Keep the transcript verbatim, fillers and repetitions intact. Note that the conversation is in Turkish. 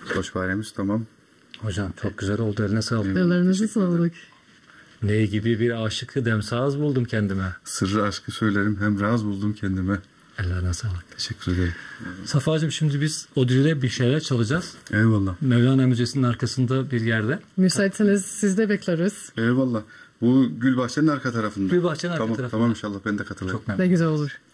Koçfaremiz tamam. Hocam çok güzel oldu, eline sağlık. Ellerinize sağlık. Ne gibi bir aşıkı demsaz buldum kendime. Sırrı aşkı söylerim, hem raz buldum kendime. Ellerine sağlık. Teşekkür ederim. Safa'cığım şimdi biz Odri'de bir şeyler çalacağız. Eyvallah. Mevlana Müzesi'nin arkasında bir yerde. Müsaitseniz siz de bekleriz. Eyvallah. Bu Gülbahçe'nin arka tarafında. Gülbahçe'nin arka tamam, tarafında. Tamam inşallah ben de katılırım. Çok memnun. Ne güzel olur.